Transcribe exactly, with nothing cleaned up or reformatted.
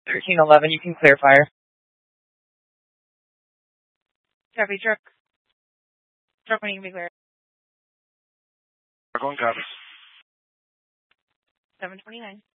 thirteen eleven, you can clear fire. Copy, truck. Truck, when you can be clear. Truck one, copy. seven twenty-nine.